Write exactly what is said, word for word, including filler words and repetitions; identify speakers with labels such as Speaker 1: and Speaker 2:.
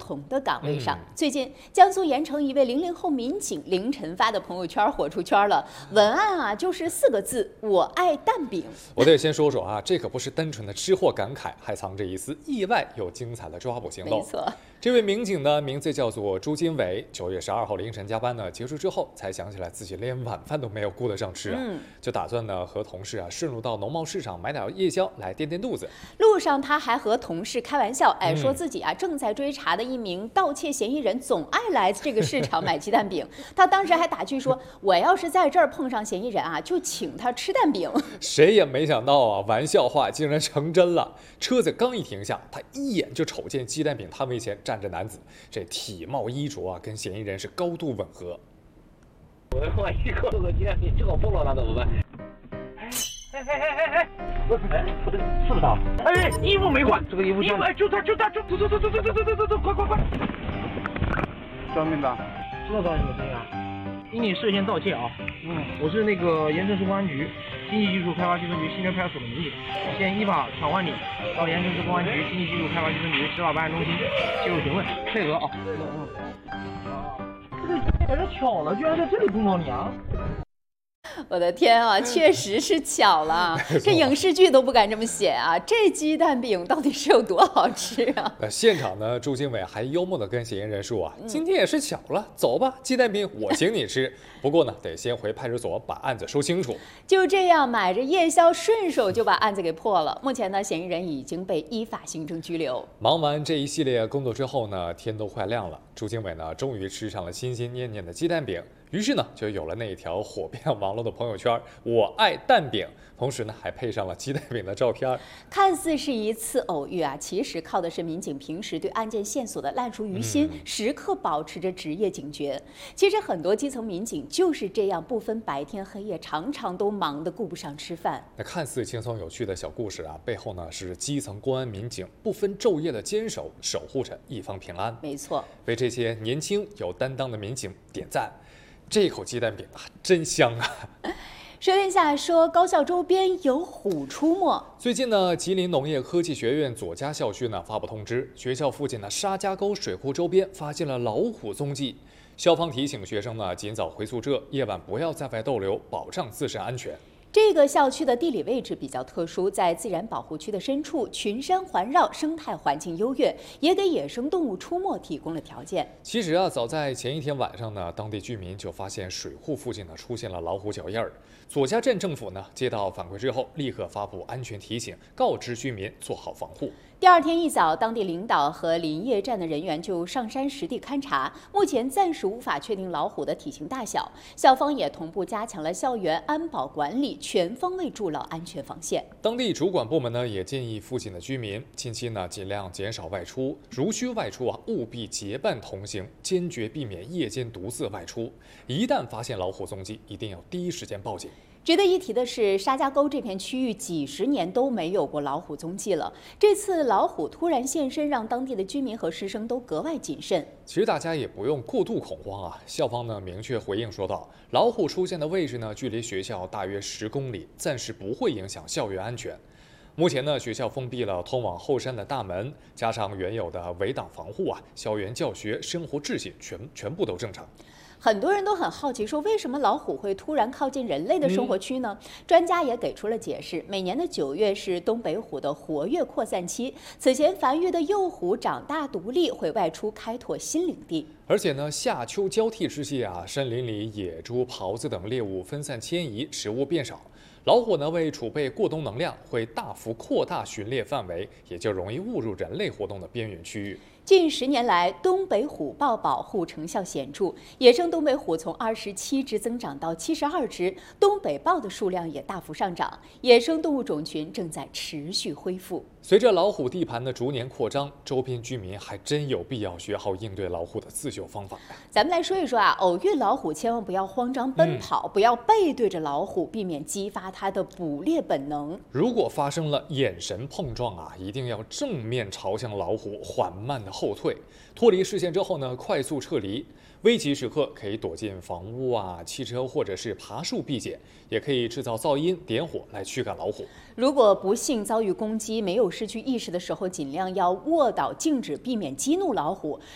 Speaker 1: 同的岗位上。
Speaker 2: 嗯、
Speaker 1: 最近，江苏盐城一位零零后民警凌晨发的朋友圈火出圈了，文案啊就是四个字：我爱蛋饼。
Speaker 2: 我得先说说啊，这可不是单纯的吃货感慨，还藏着一丝意外又精彩的抓捕行动。
Speaker 1: 没错。
Speaker 2: 这位民警的名字叫做朱金伟，九月十二号凌晨加班呢结束之后，才想起来自己连晚饭都没有顾得上吃啊，
Speaker 1: 嗯、
Speaker 2: 就打算呢和同事啊顺路到农贸市场买点夜宵来垫垫肚子。
Speaker 1: 路上他还和同事开玩笑，哎，
Speaker 2: 嗯、
Speaker 1: 说自己啊正在追查的一名盗窃嫌疑人总爱来这个市场买鸡蛋饼。他当时还打趣说：“我要是在这儿碰上嫌疑人啊，就请他吃蛋饼。”
Speaker 2: 谁也没想到啊，玩笑话竟然成真了。车子刚一停下，他一眼就瞅见鸡蛋饼摊位前站着男子。这体貌衣着啊，跟嫌疑人是高度吻合。
Speaker 3: 我我一口这个鸡蛋饼这个崩了，那怎么办？哎哎哎哎哎，不是哎，不对，是不是他？哎，衣服没换，这个衣服衣服哎，就他就他就走走走走走走走走走走，快快快！
Speaker 4: 张明白？
Speaker 3: 知道找你什么声音啊？因你涉嫌盗窃啊，嗯，我是那个盐城市公安局经济技术开发区分局新城派出所的民警，现依法传唤你到盐城市公安局经济技术开发区分局指导办案中心接受询问，配合啊。嗯嗯。啊，这个也是巧了，居然在这里碰到你啊！
Speaker 1: 我的天啊，确实是巧了，这影视剧都不敢这么写啊！这鸡蛋饼到底是有多好吃啊？
Speaker 2: 那现场呢，朱经纬还幽默地跟嫌疑人说啊，今天也是巧了，走吧，鸡蛋饼我请你吃。不过呢，得先回派出所把案子说清楚。
Speaker 1: 就这样，买着夜宵，顺手就把案子给破了。目前呢，嫌疑人已经被依法行政拘留。
Speaker 2: 忙完这一系列工作之后呢，天都快亮了，朱经纬呢，终于吃上了心心念念的鸡蛋饼。于是呢，就有了那一条火遍网络的朋友圈“我爱蛋饼”，同时呢，还配上了鸡蛋饼的照片。
Speaker 1: 看似是一次偶遇啊，其实靠的是民警平时对案件线索的烂熟于心，嗯、时刻保持着职业警觉。其实很多基层民警就是这样，不分白天黑夜，常常都忙得顾不上吃饭。
Speaker 2: 那看似轻松有趣的小故事啊，背后呢是基层公安民警不分昼夜的坚守，守护着一方平安。
Speaker 1: 没错，
Speaker 2: 为这些年轻有担当的民警点赞。这口鸡蛋饼啊，真香啊！
Speaker 1: 说天下说，高校周边有虎出没。
Speaker 2: 最近呢，吉林农业科技学院左家校区呢发布通知，学校附近的沙家沟水库周边发现了老虎踪迹。校方提醒学生呢，尽早回宿舍，夜晚不要在外逗留，保障自身安全。
Speaker 1: 这个校区的地理位置比较特殊，在自然保护区的深处，群山环绕，生态环境优越，也给野生动物出没提供了条件。
Speaker 2: 其实啊，早在前一天晚上呢，当地居民就发现水库附近呢出现了老虎脚印儿。左家镇政府呢接到反馈之后，立刻发布安全提醒，告知居民做好防护。
Speaker 1: 第二天一早，当地领导和林业站的人员就上山实地勘察，目前暂时无法确定老虎的体型大小。校方也同步加强了校园安保管理，全方位筑牢安全防线。
Speaker 2: 当地主管部门呢也建议附近的居民近期呢尽量减少外出，如需外出啊，务必结伴同行，坚决避免夜间独自外出。一旦发现老虎踪迹，一定要第一时间报警。
Speaker 1: 值得一提的是，沙家沟这片区域几十年都没有过老虎踪迹了。这次老虎突然现身，让当地的居民和师生都格外谨慎。
Speaker 2: 其实大家也不用过度恐慌啊。校方呢明确回应说道，老虎出现的位置呢距离学校大约十公里，暂时不会影响校园安全。目前呢，学校封闭了通往后山的大门，加上原有的围挡防护啊，校园教学、生活秩序全全部都正常。
Speaker 1: 很多人都很好奇，说为什么老虎会突然靠近人类的生活区呢？嗯、专家也给出了解释。每年的九月是东北虎的活跃扩散期，此前繁育的幼虎长大独立，会外出开拓新领地。
Speaker 2: 而且呢，夏秋交替之际啊，山林里野猪、狍子等猎物分散迁移，食物变少。老虎呢，为储备过冬能量，会大幅扩大巡猎范围，也就容易误入人类活动的边缘区域。
Speaker 1: 近十年来，东北虎豹保护成效显著，野生东北虎从二十七只增长到七十二只，东北豹的数量也大幅上涨，野生动物种群正在持续恢复。
Speaker 2: 随着老虎地盘的逐年扩张，周边居民还真有必要学好应对老虎的自救方法。
Speaker 1: 咱们来说一说啊，偶遇老虎千万不要慌张奔跑，嗯、不要背对着老虎，避免激发它的捕猎本能。
Speaker 2: 如果发生了眼神碰撞啊，一定要正面朝向老虎，缓慢的后退，脱离视线之后呢，快速撤离。危急时刻可以躲进房屋啊、汽车或者是爬树避险，也可以制造噪音、点火来驱赶老虎。
Speaker 1: 如果不幸遭遇攻击，没有失去意识的时候，尽量要卧倒静止，避免激怒老虎。